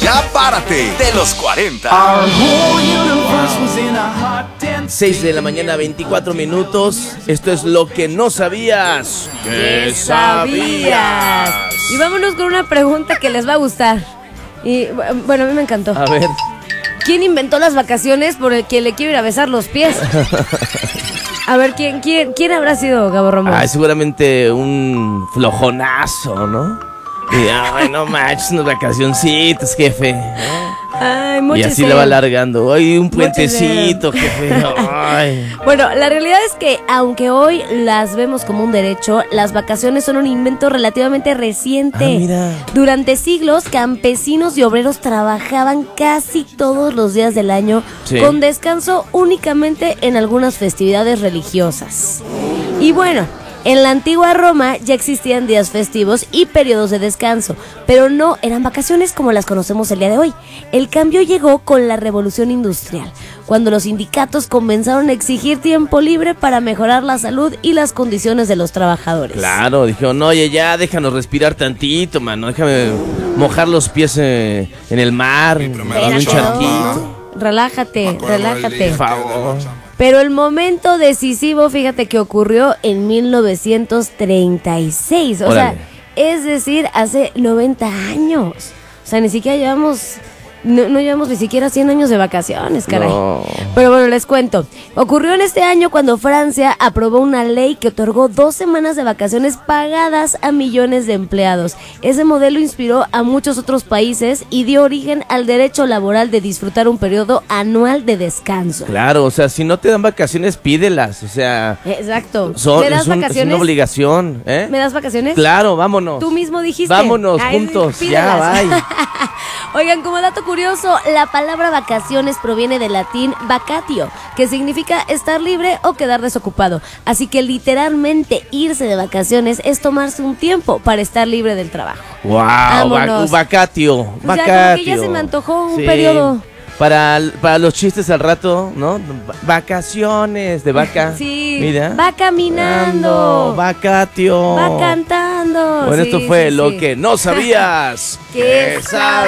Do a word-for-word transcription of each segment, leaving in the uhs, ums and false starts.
Ya Párate de los cuarenta. seis de la mañana, veinticuatro minutos. Esto es lo que no sabías. ¿Qué sabías? Y vámonos con una pregunta que les va a gustar. Y bueno, a mí me encantó. A ver. ¿Quién inventó las vacaciones por el que le quiero ir a besar los pies? A ver, ¿quién, quién, quién habrá sido, Gabo Ramos? Ah, seguramente un flojonazo, ¿no? Y, ay, no manches, unas vacacioncitas, jefe. Ay, Y así le va alargando. Ay, un puentecito, jefe. Ay. Bueno, la realidad es que aunque hoy las vemos como un derecho, las vacaciones son un invento relativamente reciente. Ah, mira. Durante siglos, campesinos y obreros trabajaban casi todos los días del año, Sí. con descanso únicamente en algunas festividades religiosas. Y bueno, en la antigua Roma ya existían días festivos y periodos de descanso, pero no eran vacaciones como las conocemos el día de hoy. El cambio llegó con la Revolución Industrial, cuando los sindicatos comenzaron a exigir tiempo libre para mejorar la salud y las condiciones de los trabajadores. Claro, dijeron, oye, ya déjanos respirar tantito, mano. Déjame mojar los pies eh, en el mar, en un Espérate, charquito. Relájate, relájate. Por favor. Pero el momento decisivo, fíjate que ocurrió en mil novecientos treinta y seis, o Órale. sea, es decir, hace noventa años. O sea, ni siquiera llevamos, no, no llevamos ni siquiera cien años de vacaciones, caray. No. Pero bueno, les cuento. Ocurrió en este año cuando Francia aprobó una ley que otorgó dos semanas de vacaciones pagadas a millones de empleados. Ese modelo inspiró a muchos otros países y dio origen al derecho laboral de disfrutar un periodo anual de descanso. Claro, o sea, si no te dan vacaciones, pídelas. O sea, Exacto. son, ¿Me das es, un- es vacaciones? una obligación. ¿eh? ¿Me das vacaciones? Claro, vámonos. Tú mismo dijiste. Vámonos Ay, juntos. pídelas. Ya, bye. Oigan, como dato curioso, la palabra vacaciones proviene del latín vacatio, que significa estar libre o quedar desocupado. Así que literalmente irse de vacaciones es tomarse un tiempo para estar libre del trabajo. Wow, Vámonos. vacatio. Pues ya, Vacatio. como que ya se me antojó un periodo. Para, para los chistes al rato, ¿no? Va- Vacaciones de vaca. Sí, Mira. va caminando. Ando, Vacatio. Va cantando. Bueno, Sí, esto fue sí, lo sí. que no sabías. ¿Qué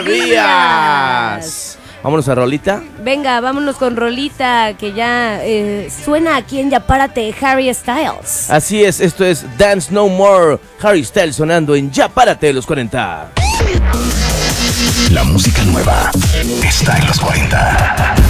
sabías? Vámonos a Rolita. Venga, vámonos con Rolita, que ya eh, suena aquí en Ya Párate, Harry Styles. Así es, esto es Dance No More. Harry Styles sonando en Ya Párate de los cuarenta. La música nueva está en los cuarenta.